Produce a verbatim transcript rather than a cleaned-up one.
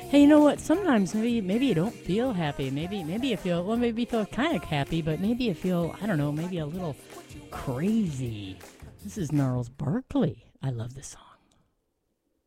Hey, you know what? Sometimes maybe maybe you don't feel happy. Maybe maybe you feel well. Maybe you feel kind of happy, but maybe you feel I don't know. Maybe a little crazy. This is Gnarls Barkley. I love this song.